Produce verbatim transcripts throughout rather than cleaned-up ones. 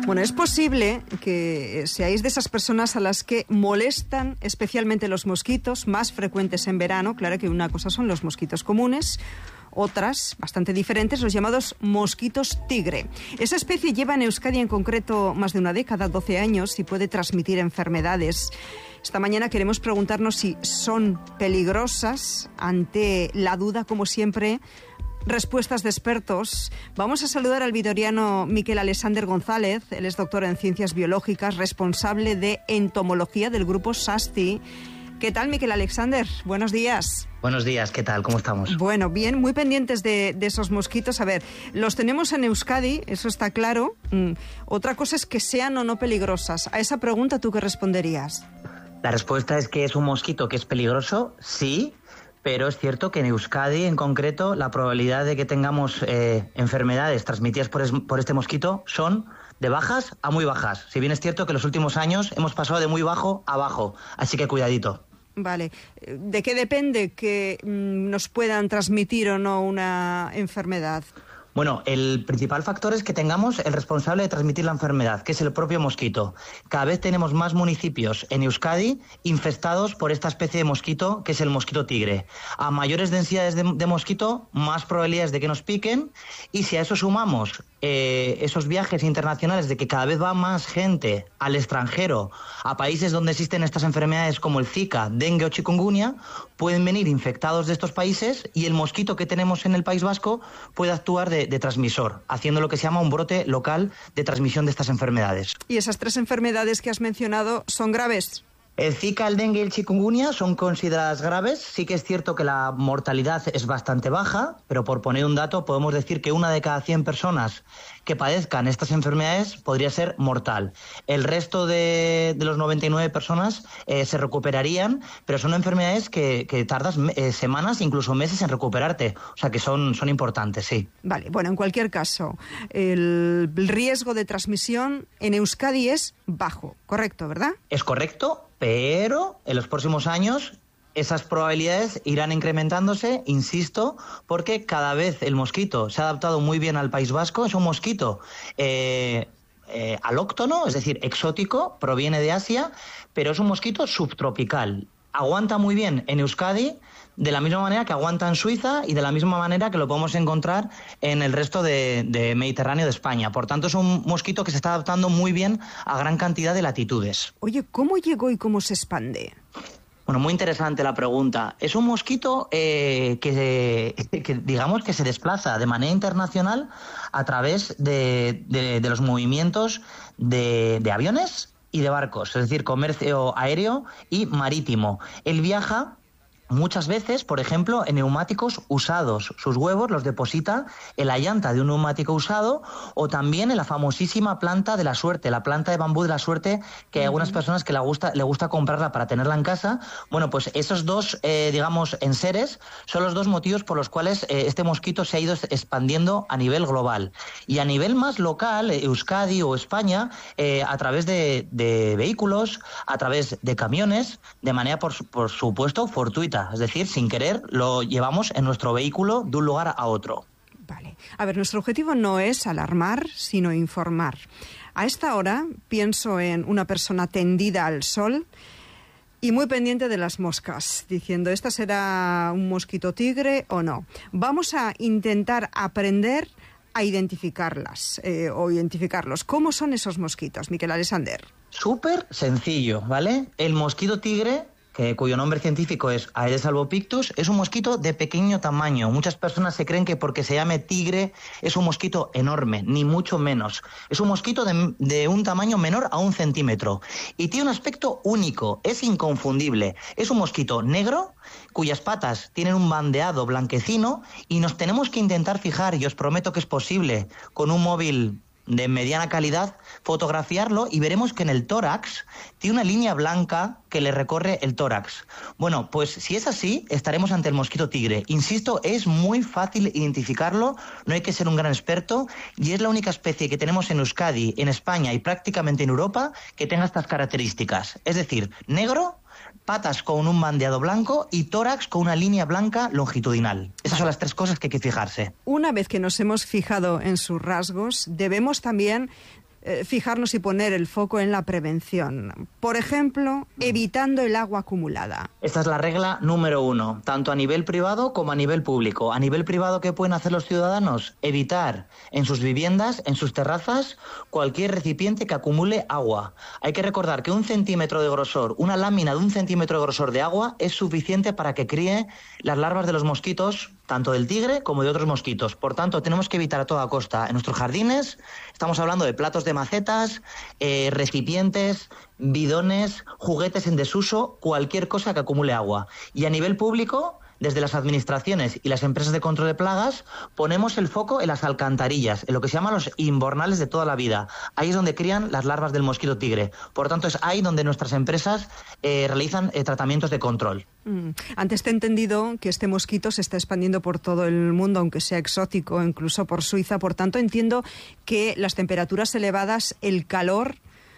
Bueno, es posible que seáis de esas personas a las que molestan especialmente los mosquitos, más frecuentes en verano. Claro que una cosa son los mosquitos comunes, otras, bastante diferentes, los llamados mosquitos tigre. Esa especie lleva en Euskadi en concreto más de una década, doce años, y puede transmitir enfermedades. Esta mañana queremos preguntarnos si son peligrosas. Ante la duda, como siempre, respuestas de expertos. Vamos a saludar al vitoriano Miquel Alexander González. Él es doctor en Ciencias Biológicas, responsable de entomología del grupo SASTI. ¿Qué tal, Miquel Alexander? Buenos días. Buenos días, ¿qué tal? ¿Cómo estamos? Bueno, bien, muy pendientes de, de esos mosquitos. A ver, los tenemos en Euskadi, eso está claro. Mm. Otra cosa es que sean o no peligrosas. A esa pregunta, ¿tú qué responderías? La respuesta es que es un mosquito que es peligroso, sí, pero es cierto que en Euskadi, en concreto, la probabilidad de que tengamos eh, enfermedades transmitidas por, es, por este mosquito son de bajas a muy bajas. Si bien es cierto que en los últimos años hemos pasado de muy bajo a bajo, así que cuidadito. Vale. ¿De qué depende que mm, nos puedan transmitir o no una enfermedad? Bueno, el principal factor es que tengamos el responsable de transmitir la enfermedad, que es el propio mosquito. Cada vez tenemos más municipios en Euskadi infestados por esta especie de mosquito, que es el mosquito tigre. A mayores densidades de, de mosquito, más probabilidades de que nos piquen, y si a eso sumamos eh, esos viajes internacionales de que cada vez va más gente al extranjero, a países donde existen estas enfermedades como el Zika, dengue o chikungunya, pueden venir infectados de estos países y el mosquito que tenemos en el País Vasco puede actuar de, de transmisor, haciendo lo que se llama un brote local de transmisión de estas enfermedades. ¿Y esas tres enfermedades que has mencionado son graves? El Zika, el dengue y el chikungunya son consideradas graves. Sí que es cierto que la mortalidad es bastante baja, pero por poner un dato podemos decir que una de cada cien personas que padezcan estas enfermedades podría ser mortal. El resto de, de los noventa y nueve personas eh, se recuperarían, pero son enfermedades que, que tardas eh, semanas, incluso meses en recuperarte. O sea que son, son importantes, sí. Vale, bueno, en cualquier caso, el riesgo de transmisión en Euskadi es bajo, ¿correcto, verdad? Es correcto, pero en los próximos años esas probabilidades irán incrementándose, insisto, porque cada vez el mosquito se ha adaptado muy bien al País Vasco. Es un mosquito eh, eh, alóctono, es decir, exótico, proviene de Asia, pero es un mosquito subtropical. Aguanta muy bien en Euskadi, de la misma manera que aguanta en Suiza y de la misma manera que lo podemos encontrar en el resto de, de Mediterráneo de España. Por tanto, es un mosquito que se está adaptando muy bien a gran cantidad de latitudes. Oye, ¿cómo llegó y cómo se expande? Bueno, muy interesante la pregunta. Es un mosquito eh, que, que, digamos, que se desplaza de manera internacional a través de, de, de los movimientos de, de aviones y de barcos, es decir, comercio aéreo y marítimo. Él viaja muchas veces, por ejemplo, en neumáticos usados. Sus huevos los deposita en la llanta de un neumático usado o también en la famosísima planta de la suerte, la planta de bambú de la suerte, que hay algunas personas que le gusta, le gusta comprarla para tenerla en casa. Bueno, pues esos dos, eh, digamos, enseres son los dos motivos por los cuales eh, este mosquito se ha ido expandiendo a nivel global. Y a nivel más local, Euskadi o España, eh, a través de, de vehículos, a través de camiones, de manera, por, por supuesto, fortuita. Es decir, sin querer, lo llevamos en nuestro vehículo de un lugar a otro. Vale. A ver, nuestro objetivo no es alarmar, sino informar. A esta hora pienso en una persona tendida al sol y muy pendiente de las moscas, diciendo, ¿esta será un mosquito tigre o no? Vamos a intentar aprender a identificarlas eh, o identificarlos. ¿Cómo son esos mosquitos, Miquel Alexander? Súper sencillo, ¿vale? El mosquito tigre, que, cuyo nombre científico es Aedes albopictus, es un mosquito de pequeño tamaño. Muchas personas se creen que porque se llame tigre es un mosquito enorme, ni mucho menos. Es un mosquito de, de un tamaño menor a un centímetro y tiene un aspecto único, es inconfundible. Es un mosquito negro cuyas patas tienen un bandeado blanquecino y nos tenemos que intentar fijar, y os prometo que es posible, con un móvil de mediana calidad, fotografiarlo y veremos que en el tórax tiene una línea blanca que le recorre el tórax. Bueno, pues si es así, estaremos ante el mosquito tigre. Insisto, es muy fácil identificarlo, no hay que ser un gran experto, y es la única especie que tenemos en Euskadi, en España y prácticamente en Europa que tenga estas características. Es decir, negro, patas con un bandeado blanco y tórax con una línea blanca longitudinal. Esas son las tres cosas que hay que fijarse. Una vez que nos hemos fijado en sus rasgos, debemos también eh, fijarnos y poner el foco en la prevención. Por ejemplo, evitando el agua acumulada. Esta es la regla número uno, tanto a nivel privado como a nivel público. A nivel privado, ¿qué pueden hacer los ciudadanos? Evitar en sus viviendas, en sus terrazas, cualquier recipiente que acumule agua. Hay que recordar que un centímetro de grosor, una lámina de un centímetro de grosor de agua es suficiente para que críe las larvas de los mosquitos, tanto del tigre como de otros mosquitos. Por tanto, tenemos que evitar a toda costa en nuestros jardines, estamos hablando de platos de macetas, eh, recipientes, bidones, juguetes en desuso, cualquier cosa que acumule agua. Y a nivel público, desde las administraciones y las empresas de control de plagas, ponemos el foco en las alcantarillas, en lo que se llaman los invernales de toda la vida. Ahí es donde crían las larvas del mosquito tigre. Por tanto, es ahí donde nuestras empresas eh, realizan eh, tratamientos de control. Mm. Antes te he entendido que este mosquito se está expandiendo por todo el mundo, aunque sea exótico, incluso por Suiza. Por tanto, entiendo que las temperaturas elevadas, el calor,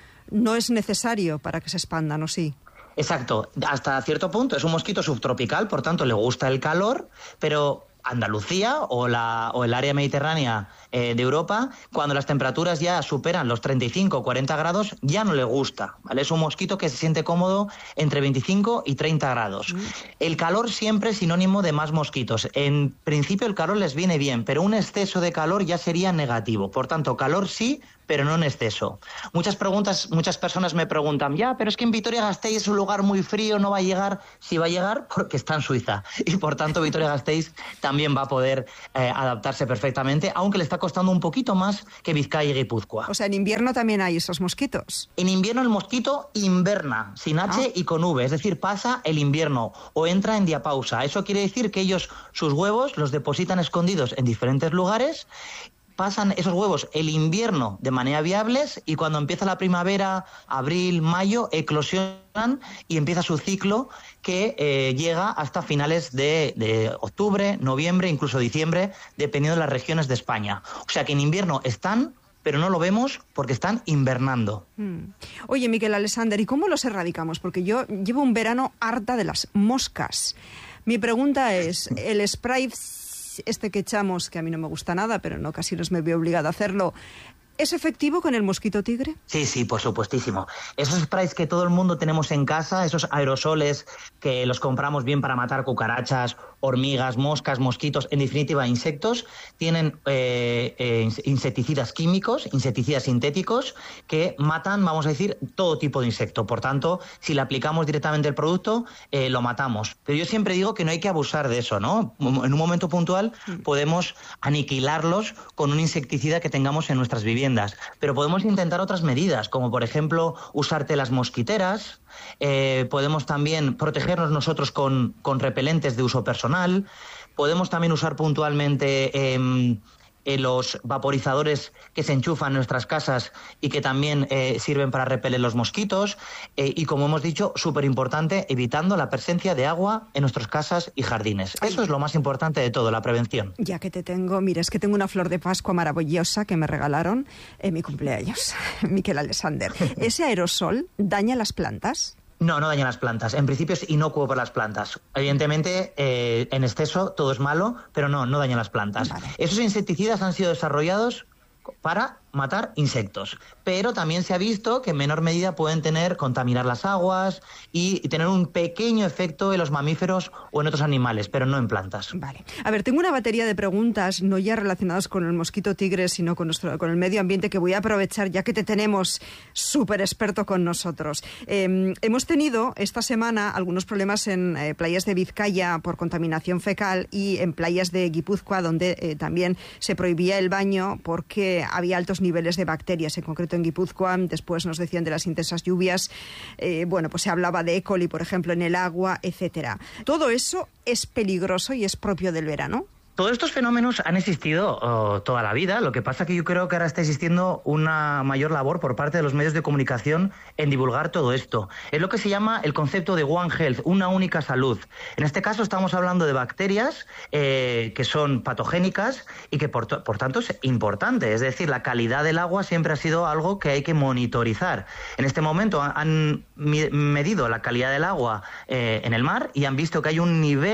no es necesario para que se expandan, ¿o sí? Exacto, hasta cierto punto es un mosquito subtropical, por tanto le gusta el calor, pero Andalucía o, la, o el área mediterránea eh, de Europa, cuando las temperaturas ya superan los treinta y cinco o cuarenta grados, ya no le gusta, ¿vale? Es un mosquito que se siente cómodo entre veinticinco y treinta grados. Mm. El calor siempre es sinónimo de más mosquitos. En principio el calor les viene bien, pero un exceso de calor ya sería negativo. Por tanto, calor sí, pero no en exceso. Muchas preguntas, muchas personas me preguntan, ya, pero es que en Vitoria-Gasteiz es un lugar muy frío, no va a llegar. Sí va a llegar porque está en Suiza. Y por tanto Vitoria-Gasteiz también va a poder eh, adaptarse perfectamente, aunque le está costando un poquito más que Vizcaya y Guipúzcoa. O sea, en invierno también hay esos mosquitos. En invierno el mosquito inverna, sin H ah. y con V, es decir, pasa el invierno o entra en diapausa. Eso quiere decir que ellos, sus huevos, los depositan escondidos en diferentes lugares, pasan esos huevos el invierno de manera viables y cuando empieza la primavera, abril, mayo, eclosionan y empieza su ciclo que eh, llega hasta finales de, de octubre, noviembre, incluso diciembre, dependiendo de las regiones de España. O sea que en invierno están, pero no lo vemos porque están invernando. Mm. Oye, Miquel Alexander, ¿y cómo los erradicamos? Porque yo llevo un verano harta de las moscas. Mi pregunta es, ¿el spray este que echamos, que a mí no me gusta nada, pero en ocasiones me veo obligada a hacerlo, ¿es efectivo con el mosquito tigre? Sí, sí, por supuestísimo. Esos sprays que todo el mundo tenemos en casa, esos aerosoles que los compramos bien para matar cucarachas, hormigas, moscas, mosquitos, en definitiva insectos, tienen eh, eh, insecticidas químicos, insecticidas sintéticos que matan, vamos a decir, todo tipo de insecto. Por tanto, si le aplicamos directamente el producto, eh, lo matamos. Pero yo siempre digo que no hay que abusar de eso, ¿no? En un momento puntual podemos aniquilarlos con un insecticida que tengamos en nuestras viviendas. Pero podemos intentar otras medidas, como por ejemplo usar telas mosquiteras, eh, podemos también protegernos nosotros con, con repelentes de uso personal, podemos también usar puntualmente eh, eh, los vaporizadores que se enchufan en nuestras casas y que también eh, sirven para repeler los mosquitos eh, y, como hemos dicho, súper importante, evitando la presencia de agua en nuestras casas y jardines. Ay. Eso es lo más importante de todo, la prevención. Ya que te tengo, mira, es que tengo una flor de Pascua maravillosa que me regalaron en mi cumpleaños, Miquel Alexander. ¿Ese aerosol daña las plantas? No, no daña las plantas. En principio es inocuo para las plantas. Evidentemente, eh, en exceso todo es malo, pero no, no daña las plantas. Vale. Esos insecticidas han sido desarrollados para matar insectos, pero también se ha visto que en menor medida pueden tener, contaminar las aguas y, y tener un pequeño efecto en los mamíferos o en otros animales, pero no en plantas. Vale. A ver, tengo una batería de preguntas, no ya relacionadas con el mosquito tigre, sino con, nuestro, con el medio ambiente, que voy a aprovechar ya que te tenemos súper experto con nosotros. Eh, hemos tenido esta semana algunos problemas en eh, playas de Vizcaya por contaminación fecal y en playas de Guipúzcoa, donde eh, también se prohibía el baño porque había altos niveles de bacterias, en concreto en Guipúzcoa. Después nos decían de las intensas lluvias, eh, bueno, pues se hablaba de E. coli, por ejemplo, en el agua, etcétera. Todo eso es peligroso y es propio del verano. Todos estos fenómenos han existido oh, toda la vida. Lo que pasa que yo creo que ahora está existiendo una mayor labor por parte de los medios de comunicación en divulgar todo esto. Es lo que se llama el concepto de One Health, una única salud. En este caso estamos hablando de bacterias eh, que son patogénicas y que por, por tanto es importante. Es decir, la calidad del agua siempre ha sido algo que hay que monitorizar. En este momento han medido la calidad del agua eh, en el mar y han visto que hay un nivel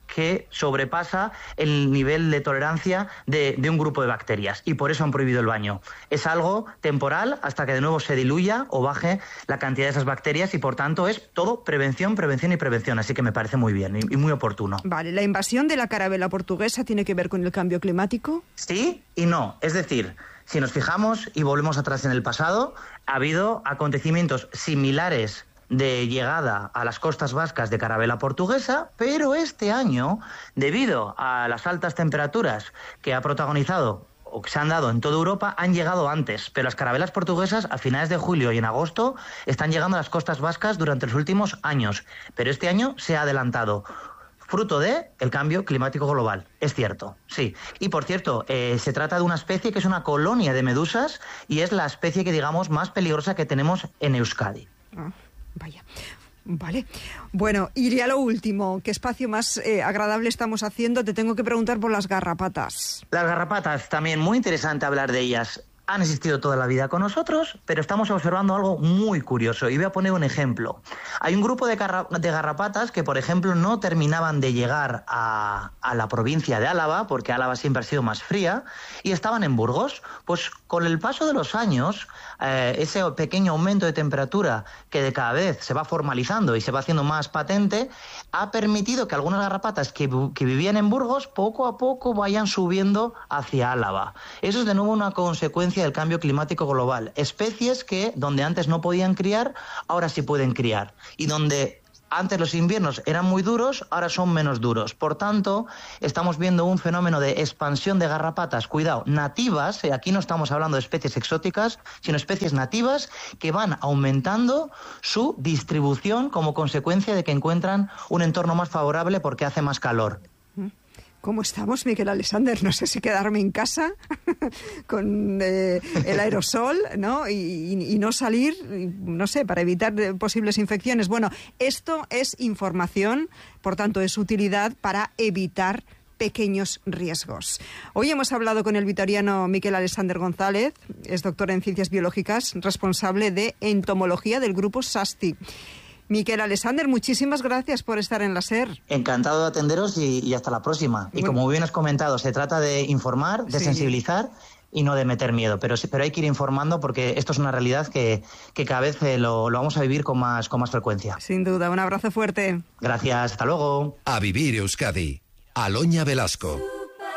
que sobrepasa el nivel de tolerancia de, de un grupo de bacterias y por eso han prohibido el baño. Es algo temporal hasta que de nuevo se diluya o baje la cantidad de esas bacterias y por tanto es todo prevención, prevención y prevención, así que me parece muy bien y, y muy oportuno. Vale, ¿la invasión de la carabela portuguesa tiene que ver con el cambio climático? Sí y no, es decir, si nos fijamos y volvemos atrás en el pasado, ha habido acontecimientos similares de llegada a las costas vascas de carabela portuguesa, pero este año, debido a las altas temperaturas que ha protagonizado o que se han dado en toda Europa, han llegado antes, pero las carabelas portuguesas a finales de julio y en agosto están llegando a las costas vascas durante los últimos años, pero este año se ha adelantado. Fruto de el cambio climático global, es cierto, sí. Y por cierto, eh, se trata de una especie que es una colonia de medusas y es la especie que digamos más peligrosa que tenemos en Euskadi. Ah. Vaya, vale. Bueno, iré a lo último. ¿Qué espacio más eh, agradable estamos haciendo? Te tengo que preguntar por las garrapatas. Las garrapatas, también muy interesante hablar de ellas. Han existido toda la vida con nosotros, pero estamos observando algo muy curioso. Y voy a poner un ejemplo. Hay un grupo de, garra de garrapatas que, por ejemplo, no terminaban de llegar a, a la provincia de Álava, porque Álava siempre ha sido más fría, y estaban en Burgos. Pues con el paso de los años, eh, ese pequeño aumento de temperatura que de cada vez se va formalizando y se va haciendo más patente, ha permitido que algunas garrapatas que, que vivían en Burgos poco a poco vayan subiendo hacia Álava. Eso es de nuevo una consecuencia del cambio climático global. Especies que donde antes no podían criar, ahora sí pueden criar. Y donde antes los inviernos eran muy duros, ahora son menos duros. Por tanto, estamos viendo un fenómeno de expansión de garrapatas, cuidado, nativas, aquí no estamos hablando de especies exóticas, sino especies nativas que van aumentando su distribución como consecuencia de que encuentran un entorno más favorable porque hace más calor. ¿Cómo estamos, Miquel Alexander? No sé si quedarme en casa con eh, el aerosol, ¿no? Y, y, y no salir, no sé, para evitar posibles infecciones. Bueno, esto es información, por tanto es utilidad para evitar pequeños riesgos. Hoy hemos hablado con el vitoriano Miquel Alexander González, es doctor en Ciencias Biológicas, responsable de entomología del grupo SASTI. Miquel Alexander, muchísimas gracias por estar en la SER. Encantado de atenderos y, y hasta la próxima. Y bueno, como bien has comentado, se trata de informar, de sí. sensibilizar y no de meter miedo. Pero, pero hay que ir informando porque esto es una realidad que, que cada vez eh, lo, lo vamos a vivir con más, con más frecuencia. Sin duda, un abrazo fuerte. Gracias, hasta luego. A vivir Euskadi. Aloña Velasco.